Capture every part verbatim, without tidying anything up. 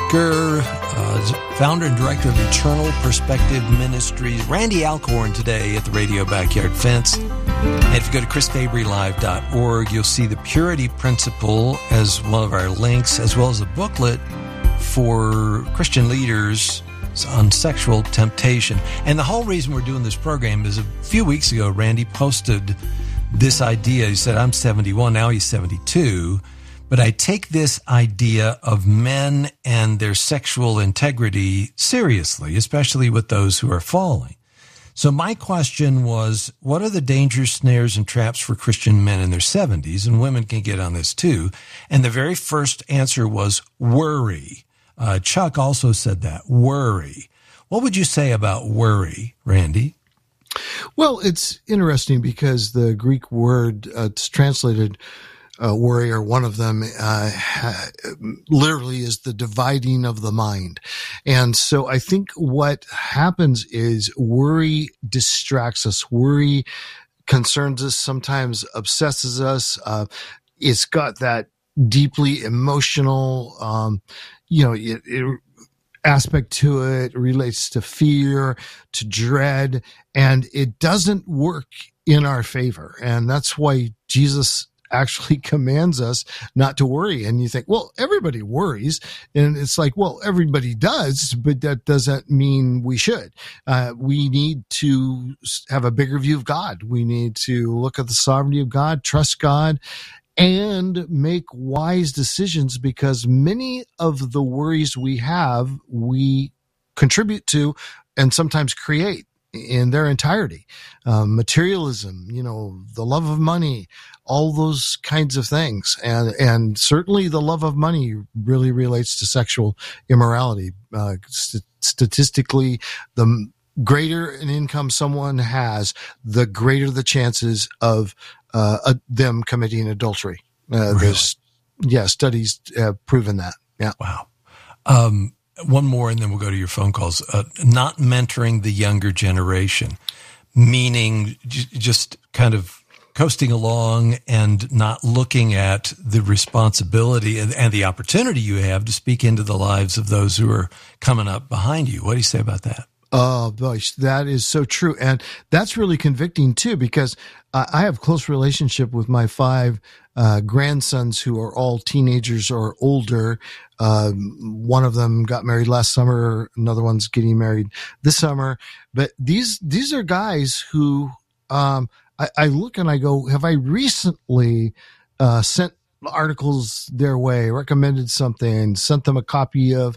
speaker, uh, founder and director of Eternal Perspective Ministries. Randy Alcorn today at the Radio Backyard Fence. And if you go to chris fabry live dot org, you'll see the Purity Principle as one of our links, as well as a booklet for Christian leaders on sexual temptation. And the whole reason we're doing this program is a few weeks ago, Randy posted this idea. He said, I'm seventy-one, now he's seventy-two. But I take this idea of men and their sexual integrity seriously, especially with those who are falling. So my question was, what are the dangers, snares, and traps for Christian men in their seventies? And women can get on this too. And the very first answer was worry. Uh, Chuck also said that, worry. What would you say about worry, Randy? Well, it's interesting because the Greek word uh, it's translated Uh, worry, or one of them, uh, ha- literally is the dividing of the mind. And so I think what happens is worry distracts us. Worry concerns us, sometimes obsesses us. Uh, it's got that deeply emotional, um, you know, it, it aspect to it. It relates to fear, to dread, and it doesn't work in our favor. And that's why Jesus actually commands us not to worry. And you think, well, everybody worries. And it's like, well, everybody does, but that doesn't mean we should. Uh, we need to have a bigger view of God. We need to look at the sovereignty of God, trust God, and make wise decisions, because many of the worries we have, we contribute to and sometimes create in their entirety. Um, materialism, you know, the love of money, all those kinds of things. And, and certainly the love of money really relates to sexual immorality. Uh, st- statistically, the greater an income someone has, the greater the chances of uh, uh, them committing adultery. Uh, really? There's, yeah, studies have proven that. Yeah. Wow. Um, One more, and then we'll go to your phone calls. Uh, not mentoring the younger generation, meaning j- just kind of coasting along and not looking at the responsibility and, and the opportunity you have to speak into the lives of those who are coming up behind you. What do you say about that? Oh, gosh, that is so true. And that's really convicting too, because uh, I have close relationship with my five uh, grandsons who are all teenagers or older. Um, one of them got married last summer. Another one's getting married this summer. But these, these are guys who, um, I, I look and I go, have I recently, uh, sent articles their way, recommended something, sent them a copy of,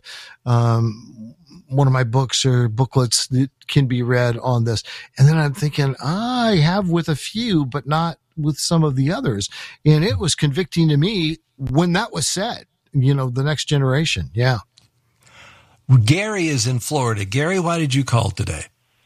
um, one of my books or booklets that can be read on this. And then I'm thinking, I have with a few, but not with some of the others. And it was convicting to me when that was said, you know, the next generation. Yeah. Gary is in Florida. Gary, why did you call today?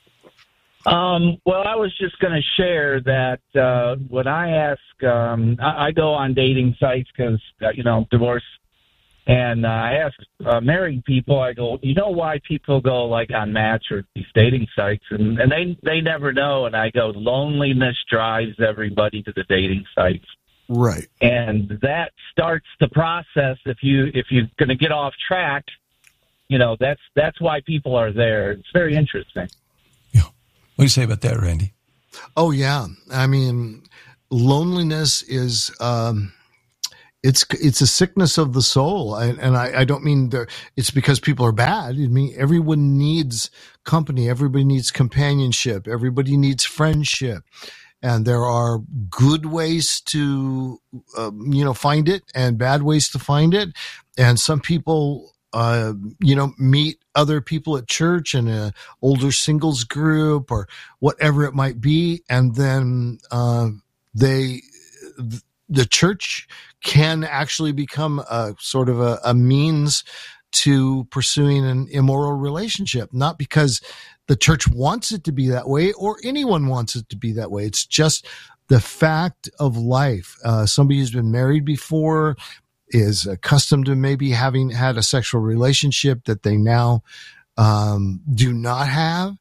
Um, well, I was just going to share that uh, when I ask, um, I, I go on dating sites because, uh, you know, divorce. And uh, I ask uh, married people, I go, you know why people go like on Match or these dating sites? And, and they they never know. And I go, loneliness drives everybody to the dating sites. Right. And that starts the process. If you if you're going to get off track, you know, that's that's why people are there. It's very interesting. Yeah. What do you say about that, Randy? Oh, yeah. I mean, loneliness is, um, It's it's a sickness of the soul, and, and I, I don't mean there, it's because people are bad. I mean, everyone needs company, everybody needs companionship, everybody needs friendship, and there are good ways to um, you know find it and bad ways to find it. And some people uh, you know meet other people at church in a older singles group or whatever it might be, and then uh, they the church can actually become a sort of a, a means to pursuing an immoral relationship, not because the church wants it to be that way or anyone wants it to be that way. It's just the fact of life. Uh, somebody who's been married before is accustomed to maybe having had a sexual relationship that they now um, do not have.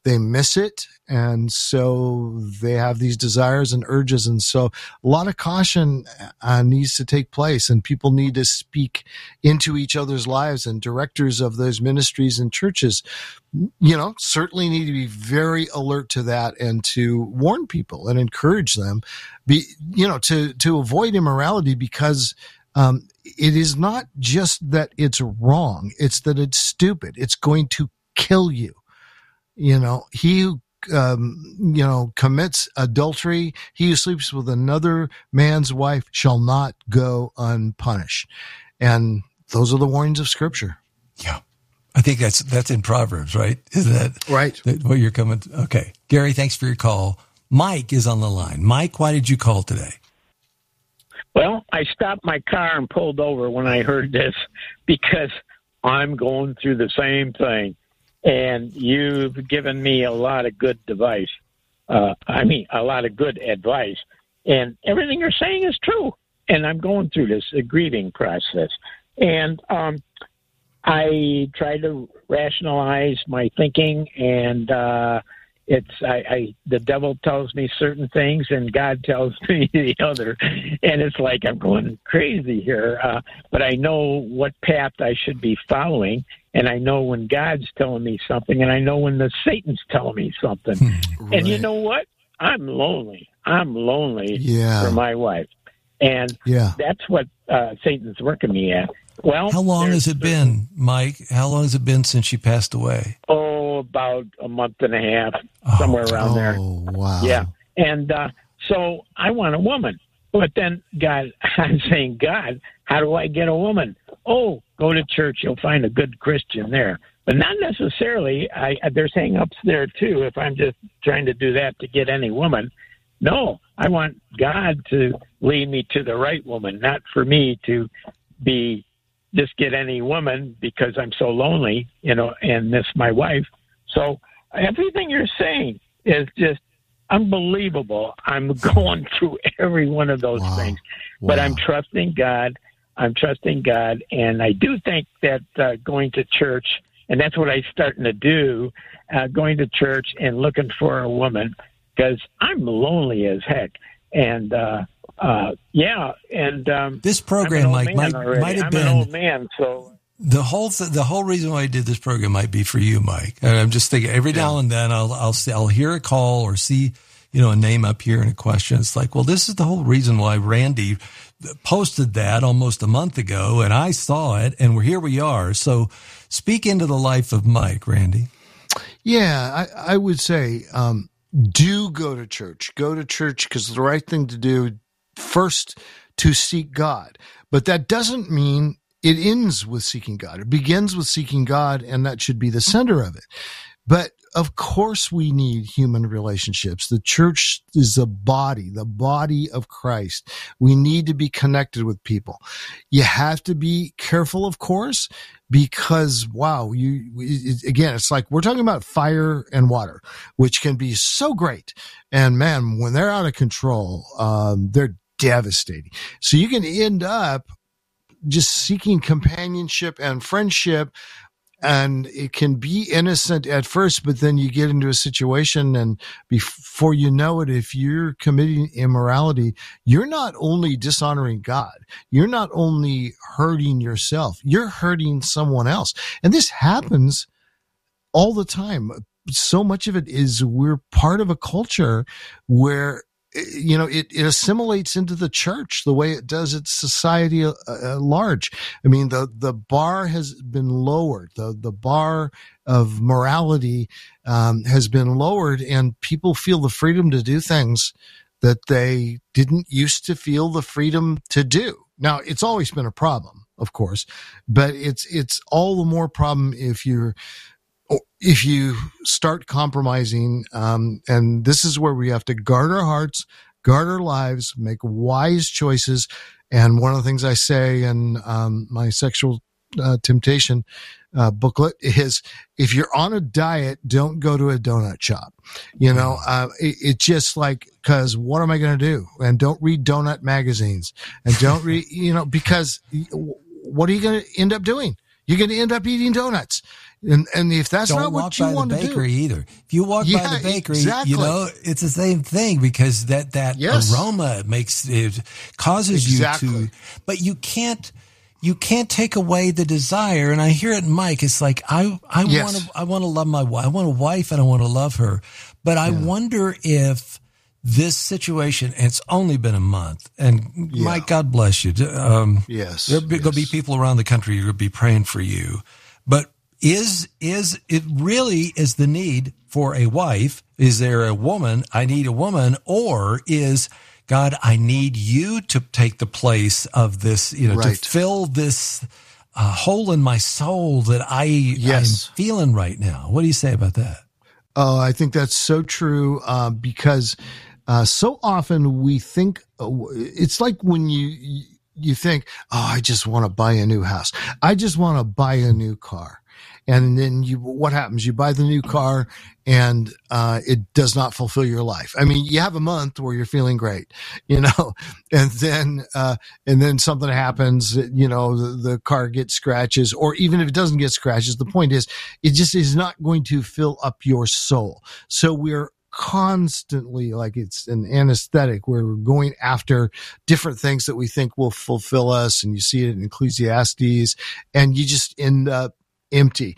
they miss it. And so they have these desires and urges. And so a lot of caution uh, needs to take place, and people need to speak into each other's lives, and directors of those ministries and churches, you know, certainly need to be very alert to that and to warn people and encourage them, be, you know, to, to avoid immorality, because um, it is not just that it's wrong. It's that it's stupid. It's going to kill you. You know, he who Um, you know, commits adultery, he who sleeps with another man's wife shall not go unpunished. And those are the warnings of Scripture. Yeah. I think that's, that's in Proverbs, right? Is that right? That what you're coming to? Okay. Gary, thanks for your call. Mike is on the line. Mike, why did you call today? Well, I stopped my car and pulled over when I heard this, because I'm going through the same thing. And you've given me a lot of good advice. Uh, I mean, a lot of good advice. And everything you're saying is true. And I'm going through this a grieving process. And um, I try to rationalize my thinking, and uh, it's I, I the devil tells me certain things, and God tells me the other. And it's like I'm going crazy here. Uh, but I know what path I should be following. And I know when God's telling me something, and I know when the Satan's telling me something. Right. And you know what? I'm lonely. I'm lonely yeah. for my wife. And yeah. that's what uh, Satan's working me at. Well, how long has it been, Mike? How long has it been since she passed away? Oh, about a month and a half, oh, somewhere around oh, there. Oh, wow. Yeah. And uh, so I want a woman. But then God, I'm saying, God, how do I get a woman? Oh, go to church. You'll find a good Christian there. But not necessarily. I, there's hang-ups there, too, if I'm just trying to do that to get any woman. No, I want God to lead me to the right woman, not for me to be just get any woman because I'm so lonely, you know, and miss my wife. So everything you're saying is just unbelievable. I'm going through every one of those wow. things. Wow. But I'm trusting God. I'm trusting God. And I do think that uh, going to church, and that's what I'm starting to do, uh, going to church and looking for a woman, because I'm lonely as heck. And, uh, uh, yeah, and um, this program, Mike, might, might have I'm been an old man, so... The whole th- the whole reason why I did this program might be for you, Mike. And I'm just thinking every now and then I'll I'll see, I'll hear a call or see, you know, a name up here and a question. It's like, well, this is the whole reason why Randy posted that almost a month ago, and I saw it, and we're here we are. So, speak into the life of Mike, Randy. Yeah, I, I would say um, do go to church. Go to church because it's the right thing to do. First, to seek God, but that doesn't mean it ends with seeking God. It begins with seeking God, and that should be the center of it. But of course we need human relationships. The church is the body, the body of Christ. We need to be connected with people. You have to be careful, of course, because, wow, you, it, again, it's like we're talking about fire and water, which can be so great. And man, when they're out of control, um, they're devastating. So you can end up just seeking companionship and friendship, and it can be innocent at first, but then you get into a situation, and before you know it, if you're committing immorality, you're not only dishonoring God, you're not only hurting yourself, you're hurting someone else. And this happens all the time. So much of it is we're part of a culture where, you know, it, it assimilates into the church the way it does its society at uh, large. I mean, the, the bar has been lowered. The, the bar of morality um, has been lowered, and people feel the freedom to do things that they didn't used to feel the freedom to do. Now, it's always been a problem, of course, but it's, it's all the more problem if you're, if you start compromising, um, and this is where we have to guard our hearts, guard our lives, make wise choices. And one of the things I say in um, my sexual uh, temptation uh, booklet is, if you're on a diet, don't go to a donut shop. You know, uh, it, it's just like, because what am I going to do? And don't read donut magazines, and don't read, you know, because what are you going to end up doing? You're going to end up eating donuts. And and if that's Don't not walk what you by want the to do, bakery either. If you walk Yeah, by the bakery, exactly. you know, it's the same thing because that, that Yes. aroma makes, it causes Exactly. you to, but you can't, you can't take away the desire. And I hear it in Mike. It's like, I, I Yes. want to, I want to love my wife. I want a wife and I want to love her. But I wonder if this situation, and it's only been a month, and Yeah. Mike, God bless you. Um, Yes, There'll be, yes. gonna be people around the country who will be praying for you. But is, is it really is the need for a wife? Is there a woman? I need a woman, or is God, I need you to take the place of this, you know, Right. to fill this uh, hole in my soul that I Yes. I'm feeling right now. What do you say about that? Oh, I think that's so true uh, because uh, so often we think uh, it's like when you you think, oh, I just want to buy a new house. I just want to buy a new car. And then you, what happens? You buy the new car and, uh, it does not fulfill your life. I mean, you have a month where you're feeling great, you know, and then, uh, and then something happens, you know, the, the car gets scratches, or even if it doesn't get scratches, the point is it just is not going to fill up your soul. So we're constantly, like it's an anesthetic, we're going after different things that we think will fulfill us. And you see it in Ecclesiastes, and you just end up empty.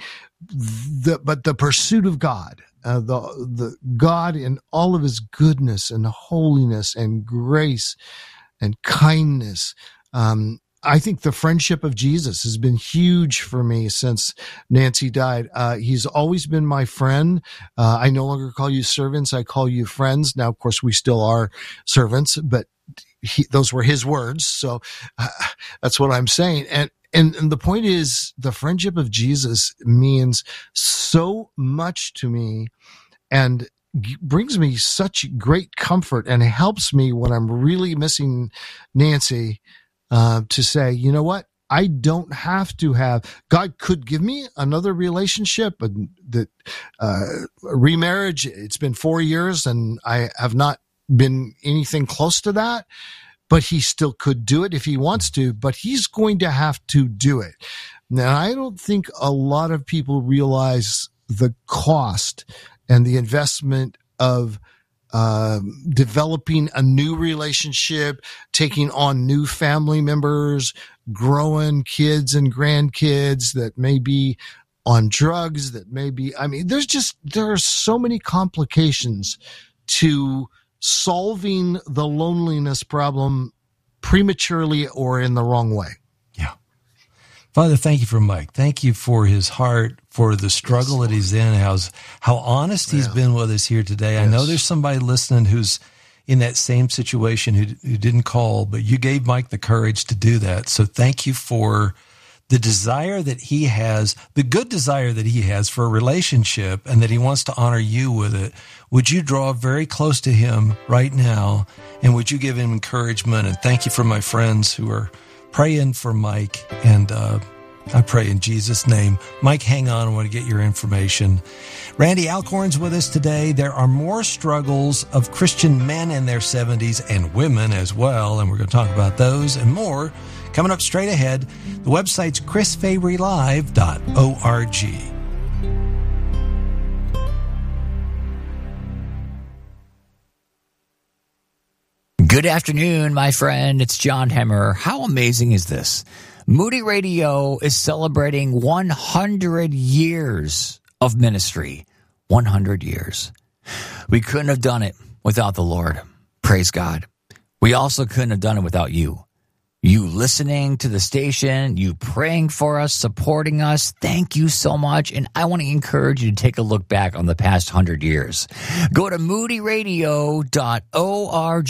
The, but the pursuit of God, uh, the, the God in all of his goodness and holiness and grace and kindness. Um, I think the friendship of Jesus has been huge for me since Nancy died. Uh, he's always been my friend. Uh, I no longer call you servants. I call you friends. Now, of course, we still are servants, but he, those were his words. So uh, that's what I'm saying. And, And, and the point is, the friendship of Jesus means so much to me and g- brings me such great comfort and helps me when I'm really missing Nancy uh, to say, you know what? I don't have to have, God could give me another relationship, but that uh, remarriage, it's been four years and I have not been anything close to that. But he still could do it if he wants to, but he's going to have to do it. Now, I don't think a lot of people realize the cost and the investment of uh, developing a new relationship, taking on new family members, growing kids and grandkids that may be on drugs, that may be, I mean, there's just, there are so many complications to solving the loneliness problem prematurely or in the wrong way. Yeah. Father, thank you for Mike. Thank you for his heart, for the struggle yes, that he's in, how's, how honest he's yeah. been with us here today. Yes. I know there's somebody listening who's in that same situation who, who didn't call, but you gave Mike the courage to do that. So thank you for the desire that he has, the good desire that he has for a relationship, and that he wants to honor you with it. Would you draw very close to him right now, and would you give him encouragement? And thank you for my friends who are praying for Mike, and uh, I pray in Jesus' name. Mike, hang on. I want to get your information. Randy Alcorn's with us today. There are more struggles of Christian men in their seventies and women as well, and we're going to talk about those and more coming up straight ahead. The website's chris fabry live dot org. Good afternoon, my friend. It's John Hemmer. How amazing is this? Moody Radio is celebrating one hundred years of ministry. one hundred years. We couldn't have done it without the Lord. Praise God. We also couldn't have done it without you. You listening to the station, you praying for us, supporting us. Thank you so much. And I want to encourage you to take a look back on the past hundred years. Go to moody radio dot org.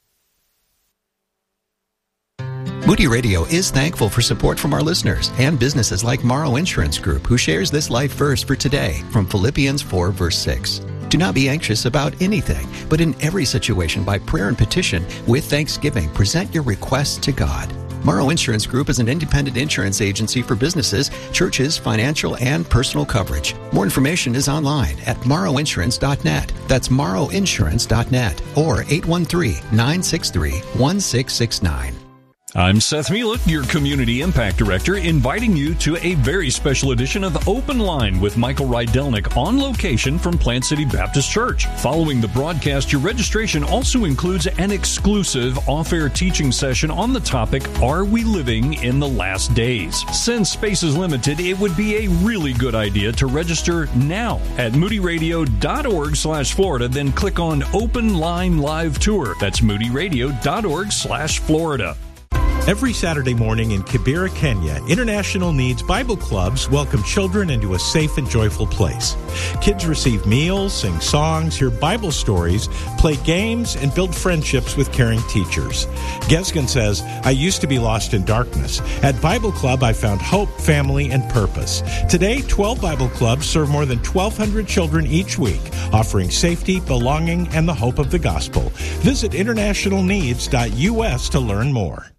Moody Radio is thankful for support from our listeners and businesses like Morrow Insurance Group, who shares this life verse for today from Philippians four, verse six. Do not be anxious about anything, but in every situation by prayer and petition with thanksgiving, present your requests to God. Morrow Insurance Group is an independent insurance agency for businesses, churches, financial, and personal coverage. More information is online at morrow insurance dot net. That's morrow insurance dot net or eight one three, nine six three, one six six nine. I'm Seth Mielek, your Community Impact Director, inviting you to a very special edition of Open Line with Michael Rydelnik on location from Plant City Baptist Church. Following the broadcast, your registration also includes an exclusive off-air teaching session on the topic, Are We Living in the Last Days? Since space is limited, it would be a really good idea to register now at moodyradio.org slash Florida, then click on Open Line Live Tour. That's moodyradio.org slash Florida. Every Saturday morning in Kibera, Kenya, International Needs Bible Clubs welcome children into a safe and joyful place. Kids receive meals, sing songs, hear Bible stories, play games, and build friendships with caring teachers. Gesgen says, I used to be lost in darkness. At Bible Club, I found hope, family, and purpose. Today, twelve Bible Clubs serve more than twelve hundred children each week, offering safety, belonging, and the hope of the gospel. Visit international needs dot U S to learn more.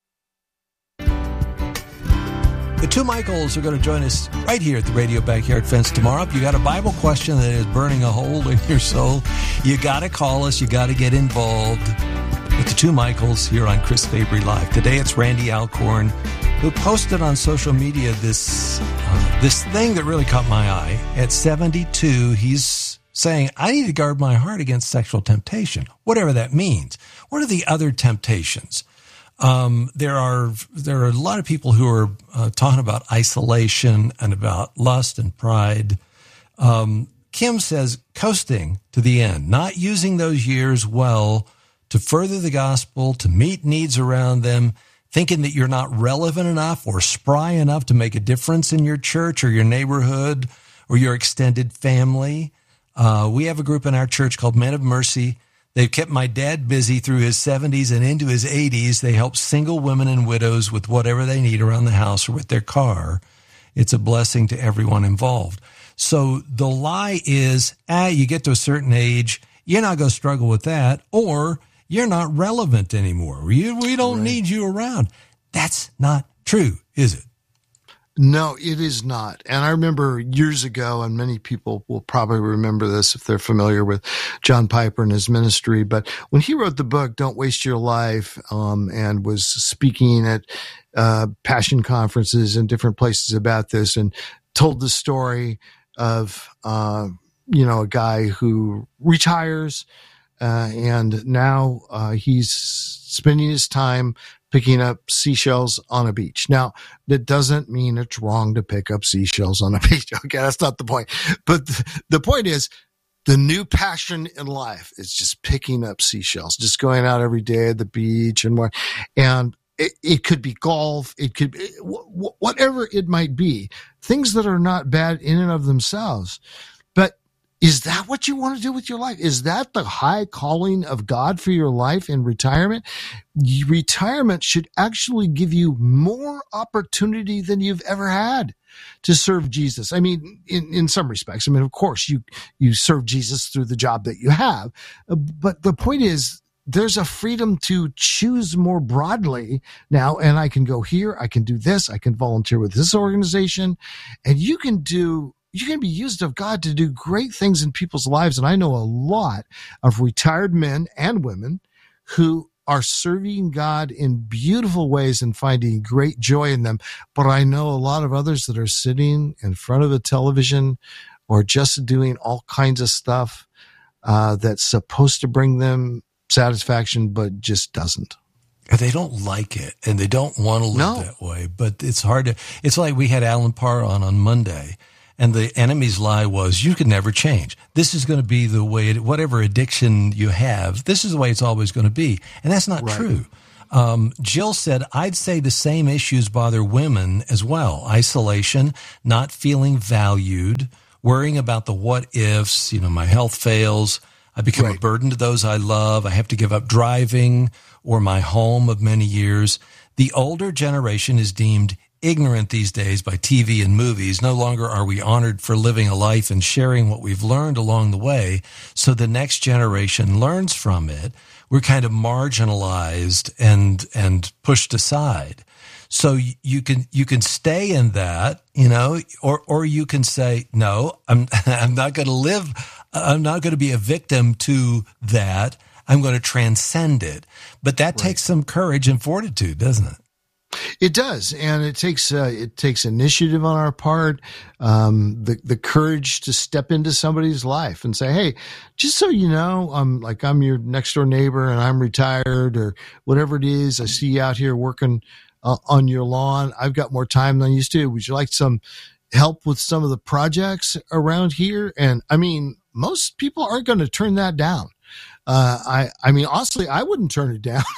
The two Michaels are going to join us right here at the Radio Backyard Fence tomorrow. If you got a Bible question that is burning a hole in your soul, you got to call us. You got to get involved with the two Michaels here on Chris Fabry Live. Today it's Randy Alcorn, who posted on social media this uh, this thing that really caught my eye. At seventy-two, he's saying, I need to guard my heart against sexual temptation, whatever that means. What are the other temptations? Um, there are, there are a lot of people who are uh, talking about isolation and about lust and pride. Um, Kim says coasting to the end, not using those years well to further the gospel, to meet needs around them, thinking that you're not relevant enough or spry enough to make a difference in your church or your neighborhood or your extended family. Uh, we have a group in our church called Men of Mercy. They've kept my dad busy through his seventies and into his eighties. They help single women and widows with whatever they need around the house or with their car. It's a blessing to everyone involved. So the lie is, ah, you get to a certain age, you're not going to struggle with that, or you're not relevant anymore. You, we don't right. need you around. That's not true, is it? No, it is not. And I remember years ago, and many people will probably remember this if they're familiar with John Piper and his ministry, but when he wrote the book, Don't Waste Your Life, um, and was speaking at uh, passion conferences and different places about this and told the story of, uh, you know, a guy who retires, uh, and now uh, he's spending his time picking up seashells on a beach. Now, that doesn't mean it's wrong to pick up seashells on a beach. Okay, that's not the point. But th- the point is, the new passion in life is just picking up seashells, just going out every day at the beach and more. And it, it could be golf. It could be w- whatever it might be. Things that are not bad in and of themselves. But is that what you want to do with your life? Is that the high calling of God for your life in retirement? Retirement should actually give you more opportunity than you've ever had to serve Jesus. I mean, in, in some respects, I mean, of course, you, you serve Jesus through the job that you have. But the point is, there's a freedom to choose more broadly now. And I can go here. I can do this. I can volunteer with this organization. And you can do You can be used of God to do great things in people's lives. And I know a lot of retired men and women who are serving God in beautiful ways and finding great joy in them. But I know a lot of others that are sitting in front of a television or just doing all kinds of stuff uh, that's supposed to bring them satisfaction, but just doesn't. They don't like it, and they don't want to live no. that way. But it's hard to, it's like we had Alan Parr on on Monday. And the enemy's lie was, you can never change. This is going to be the way, it, whatever addiction you have, this is the way it's always going to be. And that's not right. true. Um, Jill said, I'd say the same issues bother women as well. Isolation, not feeling valued, worrying about the what ifs, you know, my health fails. I become right. a burden to those I love. I have to give up driving or my home of many years. The older generation is deemed ignorant these days by T V and movies. No longer are we honored for living a life and sharing what we've learned along the way, so the next generation learns from it. We're kind of marginalized and and pushed aside. So you can you can stay in that, you know, or or you can say, no, I'm I'm not going to live. I'm not going to be a victim to that. I'm going to transcend it. But that right. takes some courage and fortitude, doesn't it? It does, and it takes uh, it takes initiative on our part, um, the the courage to step into somebody's life and say, "Hey, just so you know, I'm like I'm your next door neighbor, and I'm retired, or whatever it is. I see you out here working uh, on your lawn. I've got more time than I used to. Would you like some help with some of the projects around here?" And I mean, most people aren't going to turn that down. Uh, I, I mean, honestly, I wouldn't turn it down.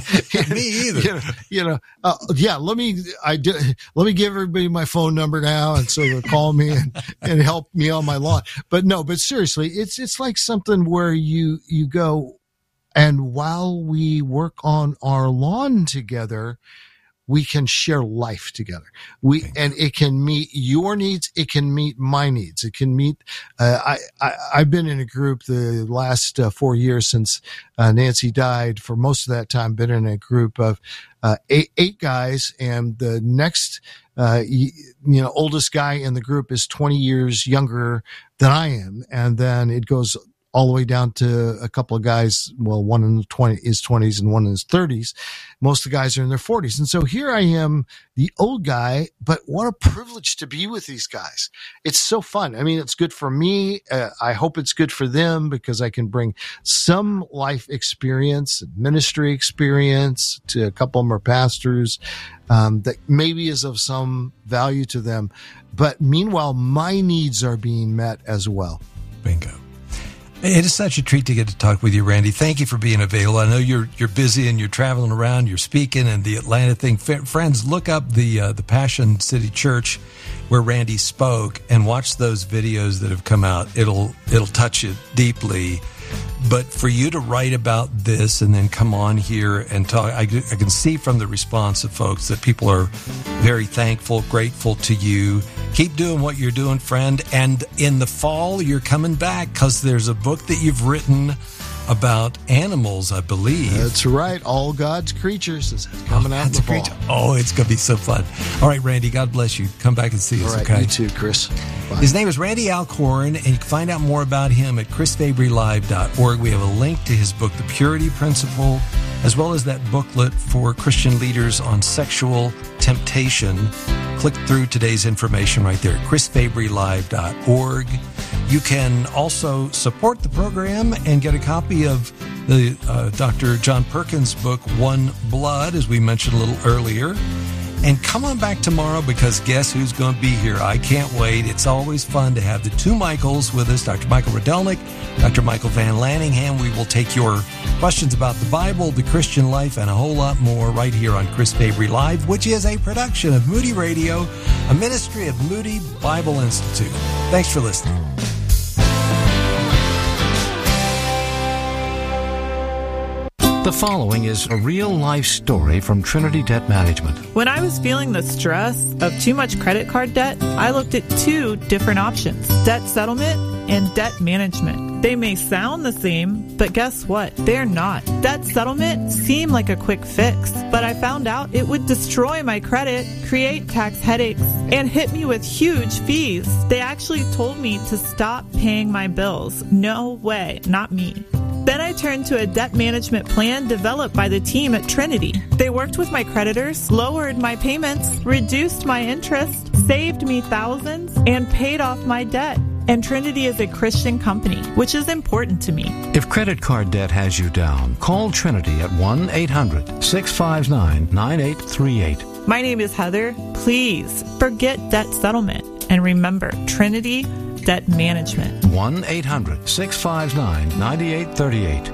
Me either. You know, you know uh, yeah, let me, I do, let me give everybody my phone number now. And so they'll call me and, and help me on my lawn. But no, but seriously, it's, it's like something where you, you go, and while we work on our lawn together, we can share life together. We, and it can meet your needs. It can meet my needs. It can meet, uh, I, I, I've been in a group the last uh, four years since uh, Nancy died. For most of that time, been in a group of uh, eight, eight guys, and the next, uh, you, you know, oldest guy in the group is twenty years younger than I am. And then it goes all the way down to a couple of guys. Well, one in the twenty, his twenties and one in his thirties. Most of the guys are in their forties. And so here I am, the old guy, but what a privilege to be with these guys. It's so fun. I mean, it's good for me. Uh, I hope it's good for them because I can bring some life experience, ministry experience to a couple of them are pastors, um, that maybe is of some value to them. But meanwhile, my needs are being met as well. Bingo. It is such a treat to get to talk with you, Randy. Thank you for being available. I know you're you're busy and you're traveling around, you're speaking, and the Atlanta thing. F- friends, look up the uh, the Passion City Church where Randy spoke and watch those videos that have come out. It'll it'll touch you deeply. But for you to write about this and then come on here and talk, I, I can see from the response of folks that people are very thankful, grateful to you. Keep doing what you're doing, friend. And in the fall, you're coming back because there's a book that you've written about animals, I believe. That's right. All God's Creatures is coming out in the fall. Oh, it's going to be so fun. All right, Randy, God bless you. Come back and see us, All right, okay? You too, Chris. Bye. His name is Randy Alcorn, and you can find out more about him at chris fabry live dot org. We have a link to his book, The Purity Principle, as well as that booklet for Christian leaders on sexual temptation. Click through today's information right there at chris fabry live dot org. You can also support the program and get a copy of the uh, Doctor John Perkins book, One Blood, as we mentioned a little earlier. And come on back tomorrow because guess who's going to be here? I can't wait. It's always fun to have the two Michaels with us, Doctor Michael Rydelnik, Doctor Michael Van Lanningham. We will take your questions about the Bible, the Christian life, and a whole lot more right here on Chris Fabry Live, which is a production of Moody Radio, a ministry of Moody Bible Institute. Thanks for listening. The following is a real-life story from Trinity Debt Management. When I was feeling the stress of too much credit card debt, I looked at two different options, debt settlement and debt management. They may sound the same, but guess what? They're not. Debt settlement seemed like a quick fix, but I found out it would destroy my credit, create tax headaches, and hit me with huge fees. They actually told me to stop paying my bills. No way, not me. Then I turned to a debt management plan developed by the team at Trinity. They worked with my creditors, lowered my payments, reduced my interest, saved me thousands, and paid off my debt. And Trinity is a Christian company, which is important to me. If credit card debt has you down, call Trinity at one eight hundred six five nine nine eight three eight. My name is Heather. Please forget debt settlement. And remember, Trinity Debt Management. one eight hundred six five nine nine eight three eight.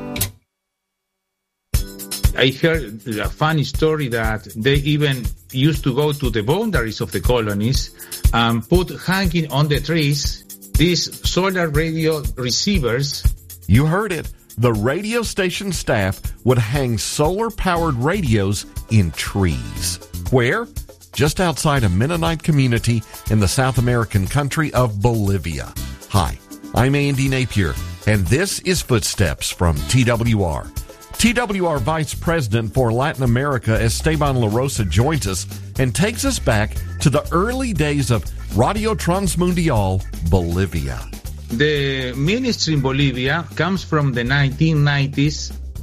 I heard a funny story that they even used to go to the boundaries of the colonies and put hanging on the trees these solar radio receivers. You heard it. The radio station staff would hang solar-powered radios in trees. Where? Just outside a Mennonite community in the South American country of Bolivia. Hi, I'm Andy Napier, and this is Footsteps from T W R. T W R Vice President for Latin America, Esteban La Rosa, joins us and takes us back to the early days of Radio Transmundial Bolivia. The ministry in Bolivia comes from the nineteen nineties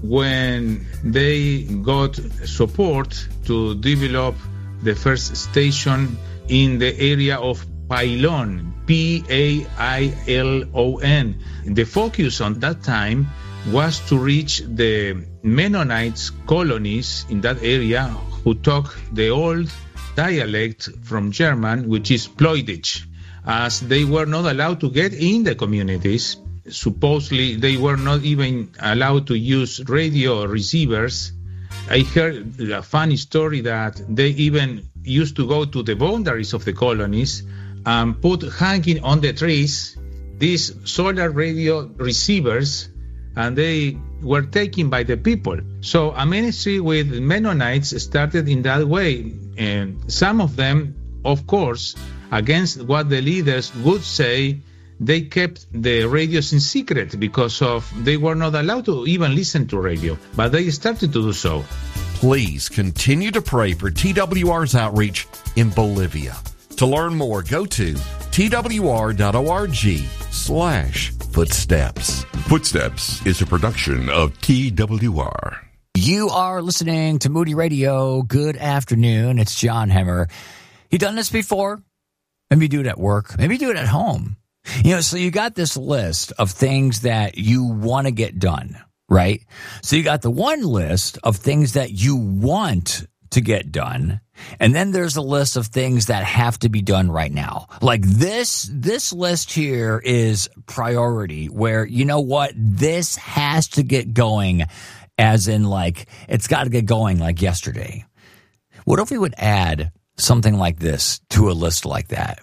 when they got support to develop the first station in the area of Pailon, P A I L O N. The focus on that time was to reach the Mennonites colonies in that area who talk the old dialect from German, which is Ploidich, as they were not allowed to get in the communities. Supposedly, they were not even allowed to use radio receivers. I heard a funny story that they even used to go to the boundaries of the colonies and put hanging on the trees these solar radio receivers, and they were taken by the people. So a ministry with Mennonites started in that way. And some of them, of course, against what the leaders would say, they kept the radios in secret because of they were not allowed to even listen to radio, but they started to do so. Please continue to pray for T W R's outreach in Bolivia. To learn more, go to twr.org slash footsteps. Footsteps is a production of T W R. You are listening to Moody Radio. Good afternoon. It's John Hemmer. You done this before? Maybe do it at work. Maybe do it at home. You know, so you got this list of things that you want to get done, right? So you got the one list of things that you want to get done, and then there's a list of things that have to be done right now. Like this, this list here is priority, where, you know what, this has to get going, as in like, it's got to get going like yesterday. What if we would add something like this to a list like that?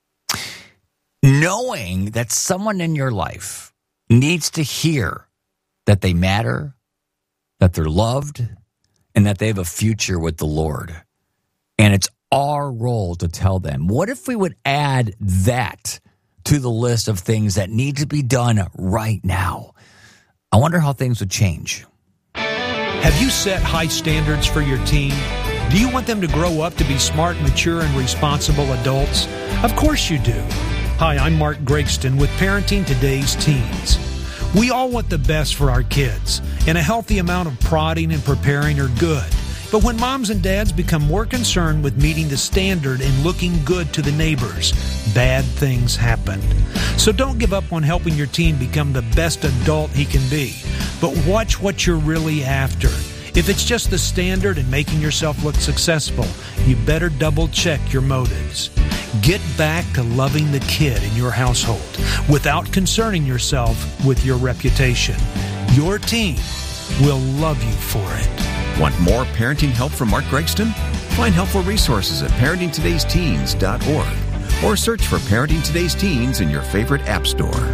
Knowing that someone in your life needs to hear that they matter, that they're loved, and that they have a future with the Lord. And it's our role to tell them. What if we would add that to the list of things that need to be done right now? I wonder how things would change. Have you set high standards for your teen? Do you want them to grow up to be smart, mature, and responsible adults? Of course you do. Hi, I'm Mark Gregston with Parenting Today's Teens. We all want the best for our kids, and a healthy amount of prodding and preparing are good. But when moms and dads become more concerned with meeting the standard and looking good to the neighbors, bad things happen. So don't give up on helping your teen become the best adult he can be, but watch what you're really after. If it's just the standard and making yourself look successful, you better double check your motives. Get back to loving the kid in your household without concerning yourself with your reputation. Your teen will love you for it. Want more parenting help from Mark Gregston? Find helpful resources at parenting todays teens dot org or search for Parenting Today's Teens in your favorite app store.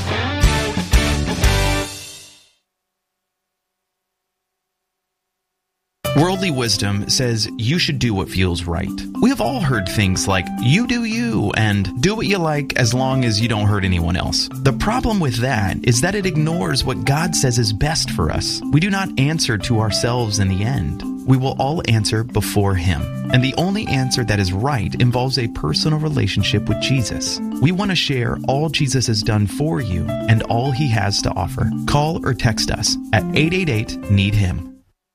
Worldly wisdom says you should do what feels right. We have all heard things like, you do you, and do what you like as long as you don't hurt anyone else. The problem with that is that it ignores what God says is best for us. We do not answer to ourselves in the end. We will all answer before Him. And the only answer that is right involves a personal relationship with Jesus. We want to share all Jesus has done for you and all He has to offer. Call or text us at eight eight eight, need him.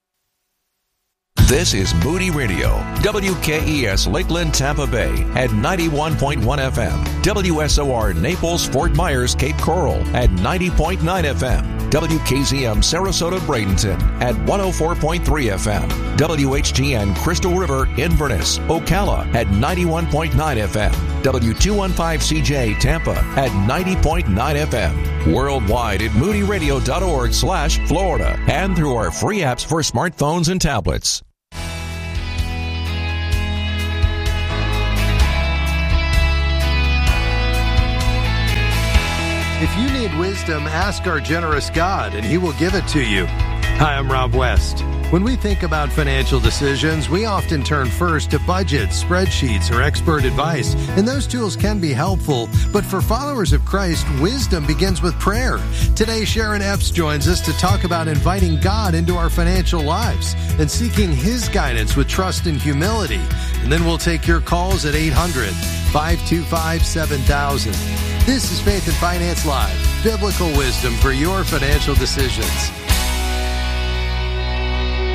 This is Moody Radio, W K E S Lakeland, Tampa Bay at ninety-one point one F M, W S O R Naples, Fort Myers, Cape Coral at ninety point nine F M, W K Z M Sarasota, Bradenton at one oh four point three F M, W H G N Crystal River, Inverness, Ocala at ninety-one point nine F M, W two fifteen C J Tampa at ninety point nine F M, worldwide at moodyradio.org slash Florida, and through our free apps for smartphones and tablets. If you need wisdom, ask our generous God, and He will give it to you. Hi, I'm Rob West. When we think about financial decisions, we often turn first to budgets, spreadsheets, or expert advice, and those tools can be helpful. But for followers of Christ, wisdom begins with prayer. Today, Sharon Epps joins us to talk about inviting God into our financial lives and seeking His guidance with trust and humility. And then we'll take your calls at eight hundred, five two five, seven thousand. This is Faith and Finance Live, biblical wisdom for your financial decisions.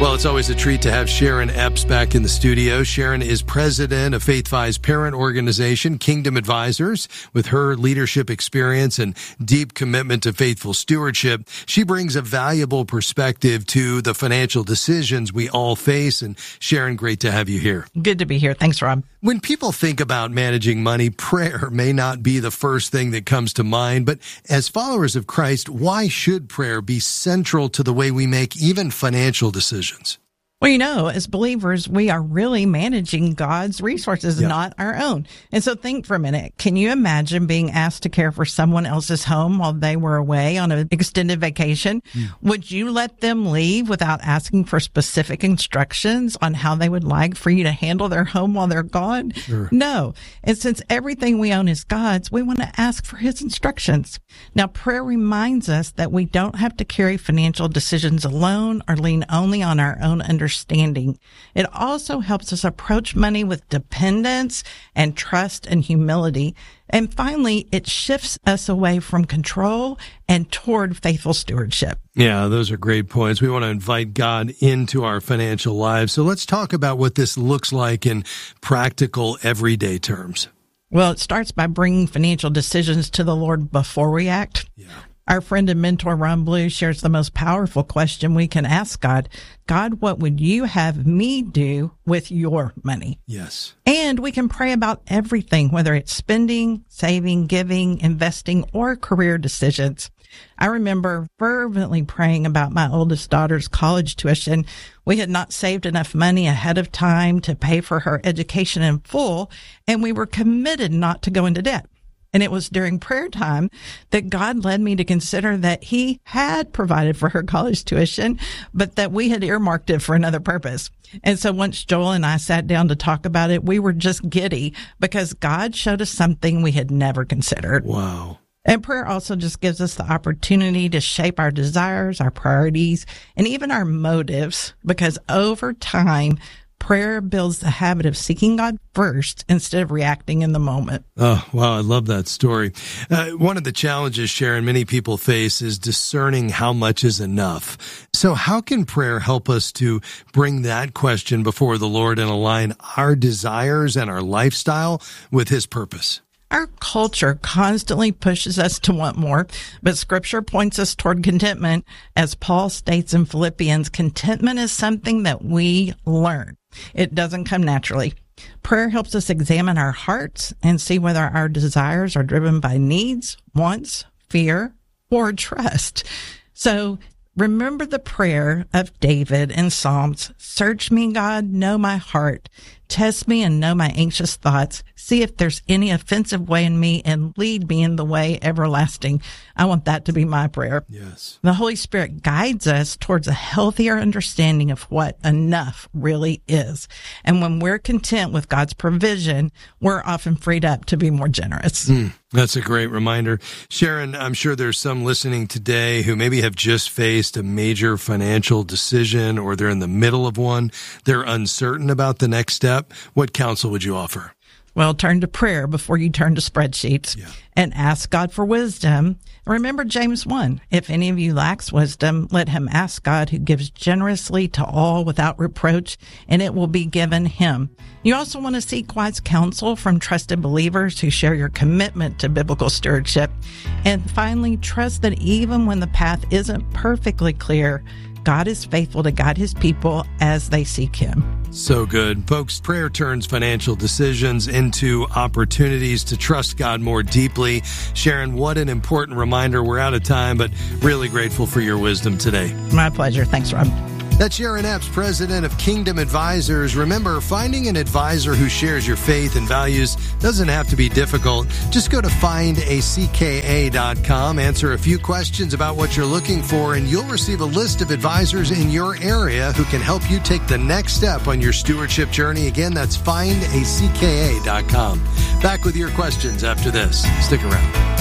Well, it's always a treat to have Sharon Epps back in the studio. Sharon is president of FaithVi's parent organization, Kingdom Advisors. With her leadership experience and deep commitment to faithful stewardship, she brings a valuable perspective to the financial decisions we all face. And Sharon, great to have you here. Good to be here. Thanks, Rob. When people think about managing money, prayer may not be the first thing that comes to mind. But as followers of Christ, why should prayer be central to the way we make even financial decisions? Well, you know, as believers, we are really managing God's resources, yeah. not our own. And so think for a minute. Can you imagine being asked to care for someone else's home while they were away on an extended vacation? Mm. Would you let them leave without asking for specific instructions on how they would like for you to handle their home while they're gone? Sure. No. And since everything we own is God's, we want to ask for his instructions. Now, prayer reminds us that we don't have to carry financial decisions alone or lean only on our own understanding. Understanding. It also helps us approach money with dependence and trust and humility. And finally, it shifts us away from control and toward faithful stewardship. Yeah, those are great points. We want to invite God into our financial lives. So let's talk about what this looks like in practical, everyday terms. Well, it starts by bringing financial decisions to the Lord before we act. Yeah. Our friend and mentor, Ron Blue, shares the most powerful question we can ask God. God, what would you have me do with your money? Yes. And we can pray about everything, whether it's spending, saving, giving, investing, or career decisions. I remember fervently praying about my oldest daughter's college tuition. We had not saved enough money ahead of time to pay for her education in full, and we were committed not to go into debt. And it was during prayer time that God led me to consider that he had provided for her college tuition, but that we had earmarked it for another purpose. And so once Joel and I sat down to talk about it, we were just giddy because God showed us something we had never considered. Wow. And prayer also just gives us the opportunity to shape our desires, our priorities, and even our motives, because over time, prayer builds the habit of seeking God first instead of reacting in the moment. Oh, wow. I love that story. Uh, one of the challenges, Sharon, many people face is discerning how much is enough. So how can prayer help us to bring that question before the Lord and align our desires and our lifestyle with his purpose? Our culture constantly pushes us to want more, but Scripture points us toward contentment. As Paul states in Philippians, contentment is something that we learn. It doesn't come naturally. Prayer helps us examine our hearts and see whether our desires are driven by needs, wants, fear, or trust. So remember the prayer of David in Psalms. Search me, God, know my heart. Test me and know my anxious thoughts. See if there's any offensive way in me and lead me in the way everlasting. I want that to be my prayer. Yes. The Holy Spirit guides us towards a healthier understanding of what enough really is. And when we're content with God's provision, we're often freed up to be more generous. Mm, that's a great reminder. Sharon, I'm sure there's some listening today who maybe have just faced a major financial decision or they're in the middle of one. They're uncertain about the next step. What counsel would you offer? Well, turn to prayer before you turn to spreadsheets yeah. and ask God for wisdom. Remember James one, if any of you lacks wisdom, let him ask God who gives generously to all without reproach, and it will be given him. You also want to seek wise counsel from trusted believers who share your commitment to biblical stewardship. And finally, trust that even when the path isn't perfectly clear, God is faithful to guide his people as they seek him. So good. Folks, prayer turns financial decisions into opportunities to trust God more deeply. Sharon, what an important reminder. We're out of time, but really grateful for your wisdom today. My pleasure. Thanks, Rob. That's Sharon Epps, president of Kingdom Advisors. Remember, finding an advisor who shares your faith and values doesn't have to be difficult. Just go to find a c k a dot com, answer a few questions about what you're looking for, and you'll receive a list of advisors in your area who can help you take the next step on your stewardship journey. Again, that's find a c k a dot com. Back with your questions after this. Stick around.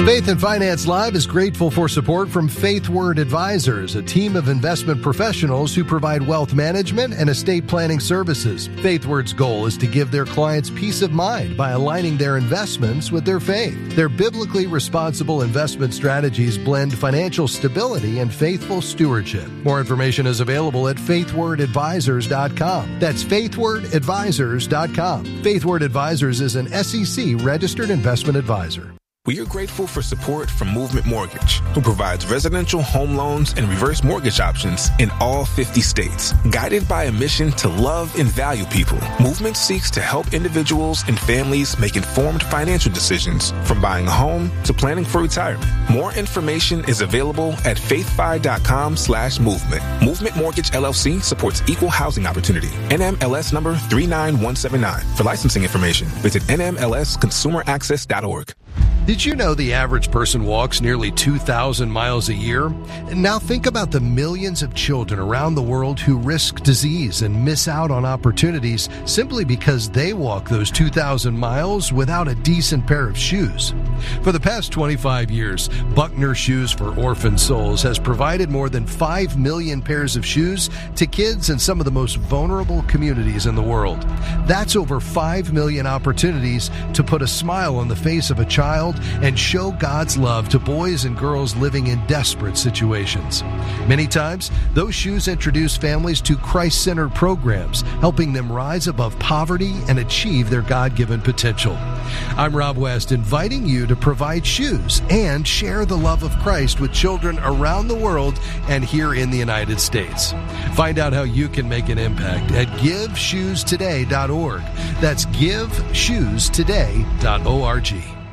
Faith and Finance Live is grateful for support from FaithWord Advisors, a team of investment professionals who provide wealth management and estate planning services. FaithWord's goal is to give their clients peace of mind by aligning their investments with their faith. Their biblically responsible investment strategies blend financial stability and faithful stewardship. More information is available at faith word advisors dot com. That's faith word advisors dot com. FaithWord Advisors is an S E C registered investment advisor. We are grateful for support from Movement Mortgage, who provides residential home loans and reverse mortgage options in all fifty states. Guided by a mission to love and value people, Movement seeks to help individuals and families make informed financial decisions, from buying a home to planning for retirement. More information is available at faithfi.com slash movement. Movement Mortgage L L C supports equal housing opportunity. N M L S number three nine one seven nine. For licensing information, visit N M L S consumer access dot org. Did you know the average person walks nearly two thousand miles a year? And now think about the millions of children around the world who risk disease and miss out on opportunities simply because they walk those two thousand miles without a decent pair of shoes. For the past twenty-five years, Buckner Shoes for Orphan Souls has provided more than five million pairs of shoes to kids in some of the most vulnerable communities in the world. That's over five million opportunities to put a smile on the face of a child and show God's love to boys and girls living in desperate situations. Many times, those shoes introduce families to Christ-centered programs, helping them rise above poverty and achieve their God-given potential. I'm Rob West, inviting you to provide shoes and share the love of Christ with children around the world and here in the United States. Find out how you can make an impact at give shoes today dot org. That's give shoes today dot org.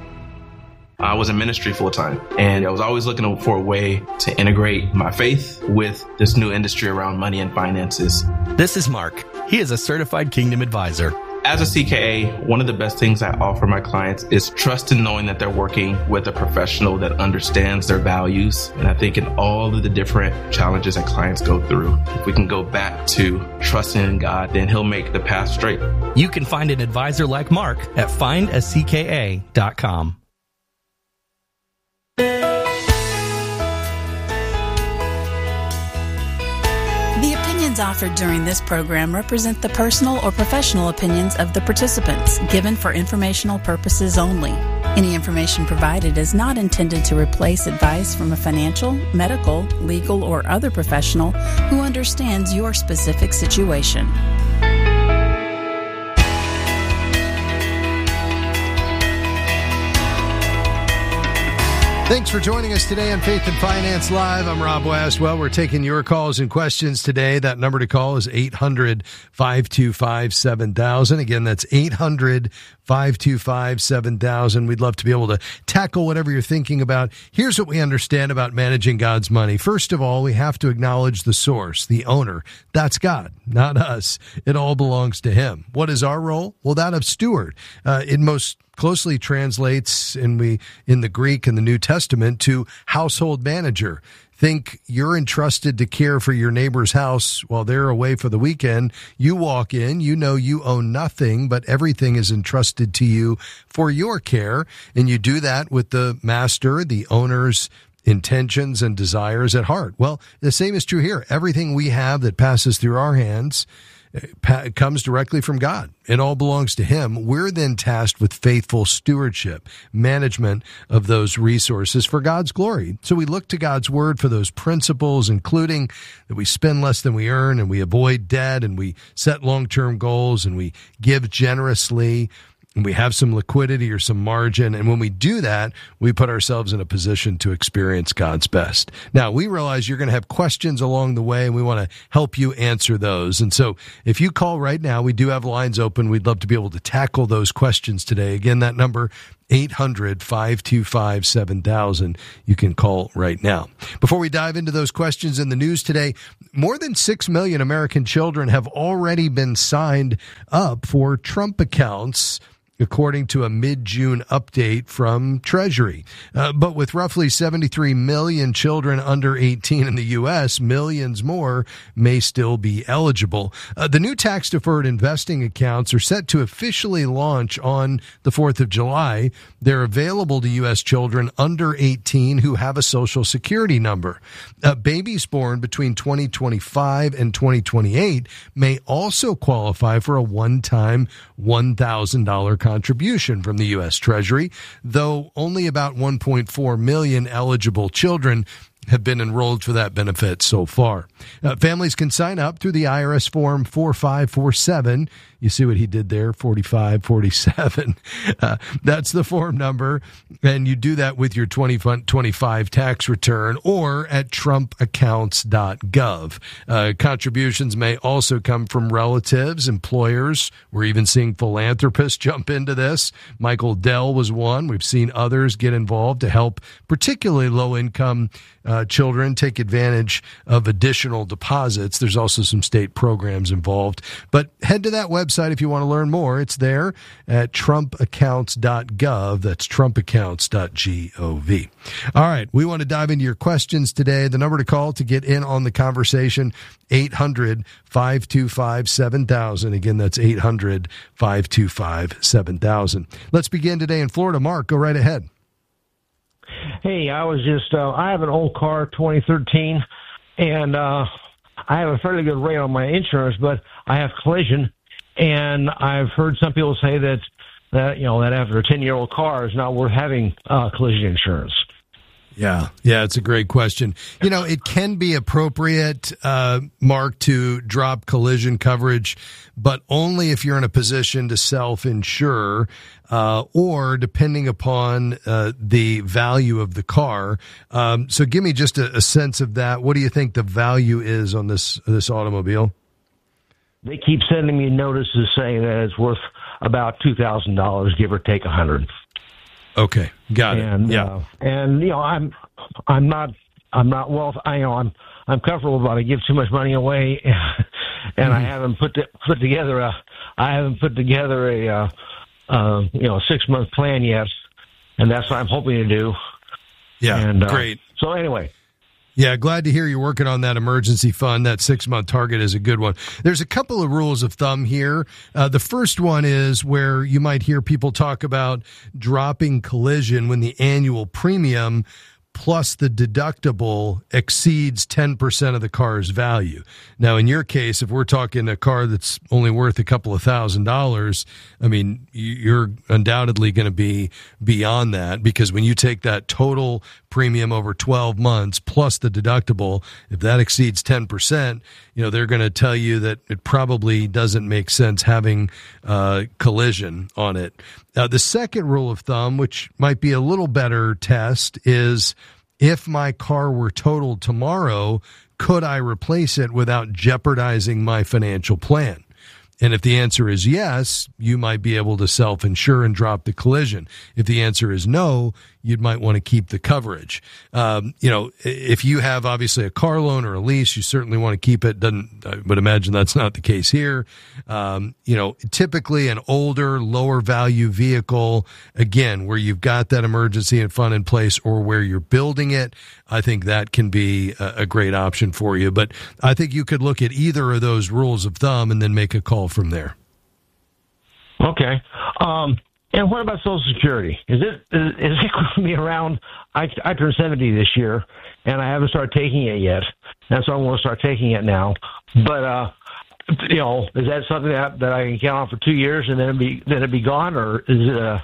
I was in ministry full time, and I was always looking for a way to integrate my faith with this new industry around money and finances. This is Mark. He is a certified Kingdom advisor. As a C K A, one of the best things I offer my clients is trust in knowing that they're working with a professional that understands their values. And I think in all of the different challenges that clients go through, if we can go back to trusting in God, then He'll make the path straight. You can find an advisor like Mark at find a C K A dot com. The opinions offered during this program represent the personal or professional opinions of the participants, given for informational purposes only. Any information provided is not intended to replace advice from a financial, medical, legal, or other professional who understands your specific situation. Thanks for joining us today on Faith and Finance Live. I'm Rob West. Well, we're taking your calls and questions today. That number to call is eight hundred, five two five, seven thousand. Again, that's eight hundred, five two five, seven thousand. We'd love to be able to tackle whatever you're thinking about. Here's what we understand about managing God's money. First of all, we have to acknowledge the source, the owner. That's God, not us. It all belongs to Him. What is our role? Well, that of steward. Uh, it most closely translates in we in the Greek and the New Testament to household manager. Think you're entrusted to care for your neighbor's house while they're away for the weekend. You walk in, you know you own nothing, but everything is entrusted to you for your care. And you do that with the master, the owner's intentions and desires at heart. Well, the same is true here. Everything we have that passes through our hands comes directly from God. It all belongs to Him. We're then tasked with faithful stewardship, management of those resources for God's glory. So we look to God's Word for those principles, including that we spend less than we earn, and we avoid debt, and we set long-term goals, and we give generously, and we have some liquidity or some margin. And when we do that, we put ourselves in a position to experience God's best. Now, we realize you're going to have questions along the way, and we want to help you answer those. And so if you call right now, we do have lines open. We'd love to be able to tackle those questions today. Again, that number, eight hundred, five two five, seven thousand. You can call right now. Before we dive into those questions in the news today, more than six million American children have already been signed up for Trump accounts. according to a mid-June update from Treasury. Uh, but with roughly seventy-three million children under eighteen in the U S, millions more may still be eligible. Uh, the new tax-deferred investing accounts are set to officially launch on the fourth of July. They're available to U S children under eighteen who have a Social Security number. Uh, babies born between twenty twenty-five and twenty twenty-eight may also qualify for a one-time one thousand dollars contribution from the U S Treasury, though only about one point four million eligible children have been enrolled for that benefit so far. Uh, families can sign up through the I R S form forty-five forty-seven. You see what he did there, forty-five forty-seven. Uh, that's the form number, and you do that with your twenty twenty-five tax return or at trump accounts dot gov. Uh, contributions may also come from relatives, employers. We're even seeing philanthropists jump into this. Michael Dell was one. We've seen others get involved to help particularly low-income uh, children take advantage of additional deposits. There's also some state programs involved. But head to that website if you want to learn more. It's there at trump accounts dot gov. That's trump accounts dot gov. All right, we want to dive into your questions today. The number to call to get in on the conversation, eight hundred, five two five, seven thousand. Again, that's eight hundred, five two five, seven thousand. Let's begin today in Florida. Mark, go right ahead. Hey, I was just, uh, I have an old car, twenty thirteen, and uh, I have a fairly good rate on my insurance, but I have collision, and I've heard some people say that, that you know, that after a ten-year-old car is not worth having uh, collision insurance. Yeah, yeah, it's a great question. You know, it can be appropriate, uh, Mark, to drop collision coverage, but only if you're in a position to self-insure uh, or depending upon uh, the value of the car. Um, so give me just a, a sense of that. What do you think the value is on this this automobile? They keep sending me notices saying that it's worth about two thousand dollars, give or take one hundred dollars. Okay, got it. And, yeah, uh, and you know, I'm, I'm not, I'm not well. I you know, I'm, I'm comfortable about it. Give too much money away, and mm-hmm. I haven't put to, put together a, I haven't put together a, uh, uh, you know, a six month plan yet, and that's what I'm hoping to do. Yeah, and, uh, great. So anyway. Yeah, glad to hear you're working on that emergency fund. That six-month target is a good one. There's a couple of rules of thumb here. Uh, the first one is where you might hear people talk about dropping collision when the annual premium plus the deductible exceeds ten percent of the car's value. Now, in your case, if we're talking a car that's only worth a couple of thousand dollars, I mean, you're undoubtedly going to be beyond that, because when you take that total premium over twelve months plus the deductible, if that exceeds ten percent, you know, they're going to tell you that it probably doesn't make sense having uh, collision on it. Now, the second rule of thumb, which might be a little better test, is if my car were totaled tomorrow, could I replace it without jeopardizing my financial plan? And if the answer is yes, you might be able to self-insure and drop the collision. If the answer is no, you might want to keep the coverage. Um, you know, if you have obviously a car loan or a lease, you certainly want to keep it. Doesn't, I would imagine that's not the case here. Um, you know, typically an older, lower value vehicle, again, where you've got that emergency and fund in place or where you're building it, I think that can be a, a great option for you. But I think you could look at either of those rules of thumb and then make a call from there. Okay. Um, and what about Social Security? Is it is, is it going to be around? I, I turned seventy this year, and I haven't started taking it yet, and so I'm going to start taking it now. But uh, you know, is that something that, that I can count on for two years and then it be then it be gone, or is it a?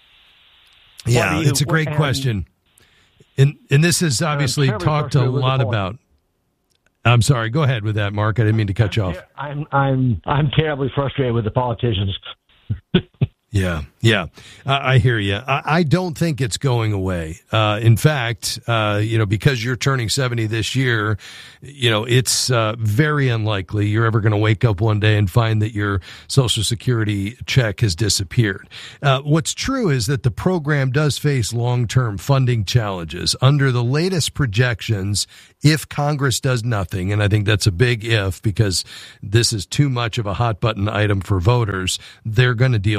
Yeah, you, it's a great and, question, and and this is obviously talked a lot about. I'm sorry. Go ahead with that, Mark. I didn't mean to cut you off. I'm I'm I'm terribly frustrated with the politicians. Yeah, yeah, I, I hear you. I, I don't think it's going away. Uh, in fact, uh, you know, because you're turning seventy this year, you know, it's uh, very unlikely you're ever going to wake up one day and find that your Social Security check has disappeared. Uh, what's true is that the program does face long-term funding challenges. Under the latest projections, if Congress does nothing, and I think that's a big if because this is too much of a hot-button item for voters, they're going to deal with it.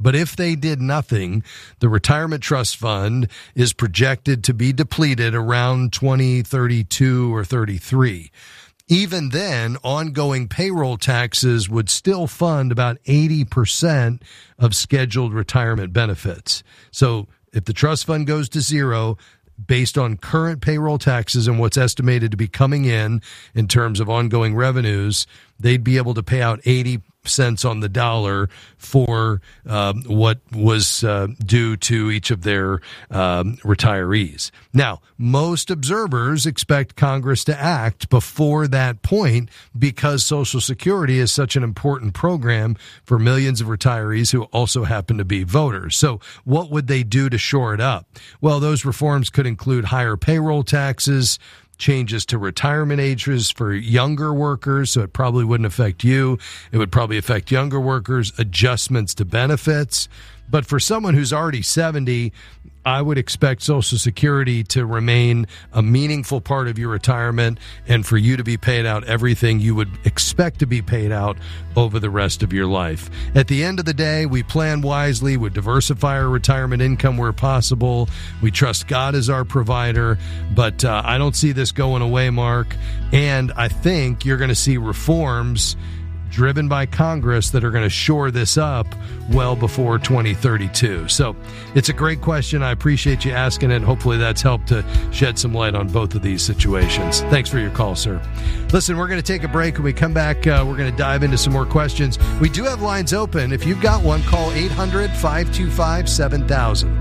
But if they did nothing, the retirement trust fund is projected to be depleted around twenty thirty-two or thirty-three. Even then, ongoing payroll taxes would still fund about eighty percent of scheduled retirement benefits. So if the trust fund goes to zero, based on current payroll taxes and what's estimated to be coming in in terms of ongoing revenues, they'd be able to pay out eighty cents on the dollar for um, what was uh, due to each of their um, retirees. Now, most observers expect Congress to act before that point because Social Security is such an important program for millions of retirees who also happen to be voters. So what would they do to shore it up? Well, those reforms could include higher payroll taxes, changes to retirement ages for younger workers, so it probably wouldn't affect you. It would probably affect younger workers, adjustments to benefits. But for someone who's already seventy, I would expect Social Security to remain a meaningful part of your retirement and for you to be paid out everything you would expect to be paid out over the rest of your life. At the end of the day, we plan wisely. We diversify our retirement income where possible. We trust God as our provider. But uh, I don't see this going away, Mark. And I think you're going to see reforms driven by Congress that are going to shore this up well before twenty thirty-two. So it's a great question. I appreciate you asking it. Hopefully that's helped to shed some light on both of these situations. Thanks for your call, sir. Listen, we're going to take a break. When we come back, uh, we're going to dive into some more questions. We do have lines open. If you've got one, call eight hundred, five two five, seven thousand.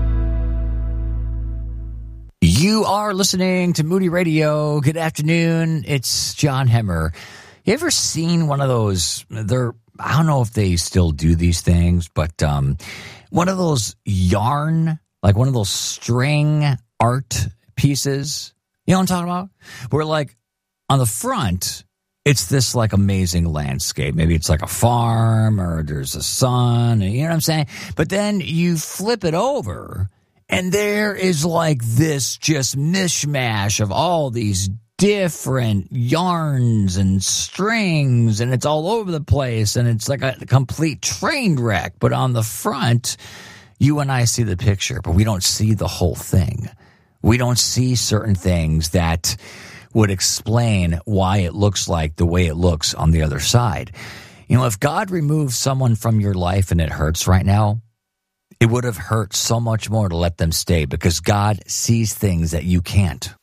You are listening to Moody Radio. Good afternoon. It's John Hemmer. You ever seen one of those, they're, I don't know if they still do these things, but um, one of those yarn, like one of those string art pieces, you know what I'm talking about? Where like on the front, it's this like amazing landscape. Maybe it's like a farm or there's a sun, you know what I'm saying? But then you flip it over and there is like this just mishmash of all these different yarns and strings, and it's all over the place, and it's like a complete train wreck. But on the front, you and I see the picture, but we don't see the whole thing. We don't see certain things that would explain why it looks like the way it looks on the other side. You know, if God removed someone from your life and it hurts right now, it would have hurt so much more to let them stay because God sees things that you can't.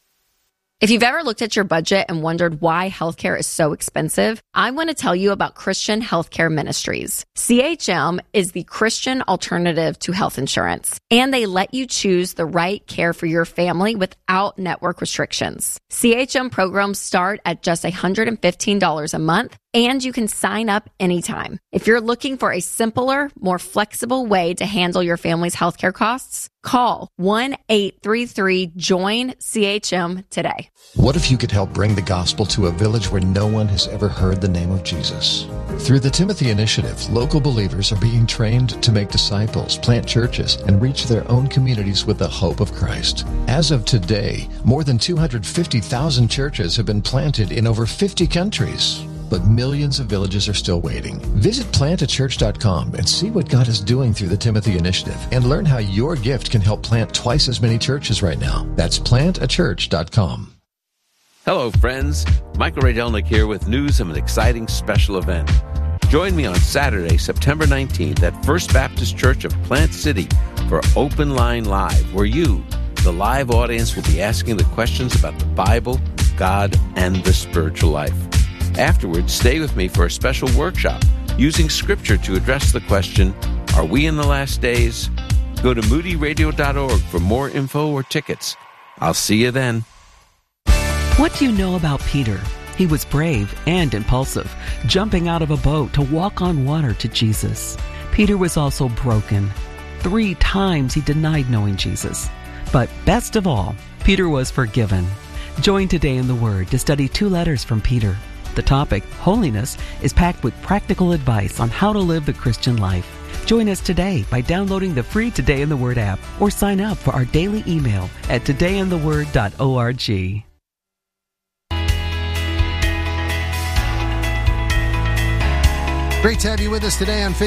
If you've ever looked at your budget and wondered why healthcare is so expensive, I want to tell you about Christian Healthcare Ministries. C H M is the Christian alternative to health insurance, and they let you choose the right care for your family without network restrictions. C H M programs start at just one hundred fifteen dollars a month, and you can sign up anytime. If you're looking for a simpler, more flexible way to handle your family's healthcare costs, call one eight three three join C H M today. What if you could help bring the gospel to a village where no one has ever heard the name of Jesus? Through the Timothy Initiative, local believers are being trained to make disciples, plant churches, and reach their own communities with the hope of Christ. As of today, more than two hundred fifty thousand churches have been planted in over fifty countries. But millions of villages are still waiting. Visit plant a church dot com and see what God is doing through the Timothy Initiative and learn how your gift can help plant twice as many churches right now. That's plant a church dot com. Hello, friends. Michael Radelnik here with news of an exciting special event. Join me on Saturday, September nineteenth at First Baptist Church of Plant City for Open Line Live, where you, the live audience, will be asking the questions about the Bible, God, and the spiritual life. Afterwards, stay with me for a special workshop using Scripture to address the question, are we in the last days? Go to moody radio dot org for more info or tickets. I'll see you then. What do you know about Peter? He was brave and impulsive, jumping out of a boat to walk on water to Jesus. Peter was also broken. Three times he denied knowing Jesus. But best of all, Peter was forgiven. Join Today in the Word to study two letters from Peter. The topic, holiness, is packed with practical advice on how to live the Christian life. Join us today by downloading the free Today in the Word app or sign up for our daily email at today in the word dot org. Great to have you with us today on Facebook.